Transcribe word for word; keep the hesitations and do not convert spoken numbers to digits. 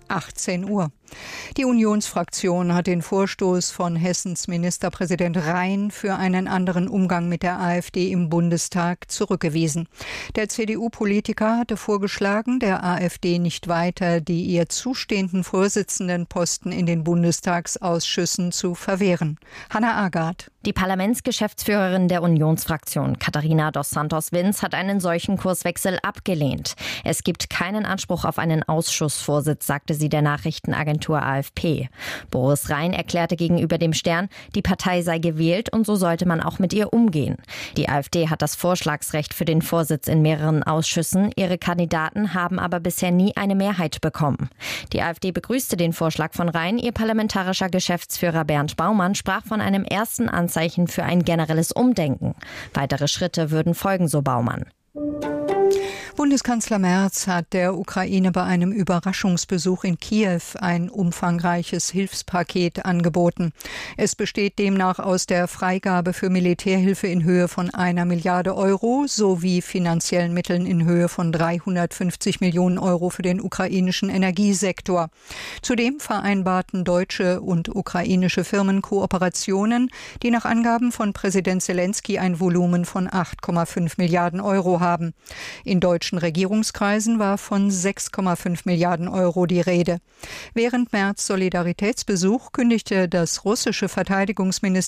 achtzehn Uhr. Die Unionsfraktion hat den Vorstoß von Hessens Ministerpräsident Rhein für einen anderen Umgang mit der AfD im Bundestag zurückgewiesen. Der C D U-Politiker hatte vorgeschlagen, der AfD nicht weiter die ihr zustehenden Vorsitzendenposten in den Bundestagsausschüssen zu verwehren. Hannah Aagaard. Die Parlamentsgeschäftsführerin der Unionsfraktion, Katharina dos Santos-Vins, hat einen solchen Kurswechsel abgelehnt. Es gibt keinen Anspruch auf einen Ausschussvorsitz, sagte sie der Nachrichtenagentur A F P. Boris Rhein erklärte gegenüber dem Stern, die Partei sei gewählt und so sollte man auch mit ihr umgehen. Die AfD hat das Vorschlagsrecht für den Vorsitz in mehreren Ausschüssen. Ihre Kandidaten haben aber bisher nie eine Mehrheit bekommen. Die AfD begrüßte den Vorschlag von Rhein. Ihr parlamentarischer Geschäftsführer Bernd Baumann sprach von einem ersten Anzeichen für ein generelles Umdenken. Weitere Schritte würden folgen, so Baumann. Bundeskanzler Merz hat der Ukraine bei einem Überraschungsbesuch in Kiew ein umfangreiches Hilfspaket angeboten. Es besteht demnach aus der Freigabe für Militärhilfe in Höhe von einer Milliarde Euro sowie finanziellen Mitteln in Höhe von dreihundertfünfzig Millionen Euro für den ukrainischen Energiesektor. Zudem vereinbarten deutsche und ukrainische Firmen Kooperationen, die nach Angaben von Präsident Zelensky ein Volumen von acht Komma fünf Milliarden Euro haben. In deutschen Regierungskreisen war von sechs Komma fünf Milliarden Euro die Rede. Während Merz' Solidaritätsbesuch kündigte das russische Verteidigungsministerium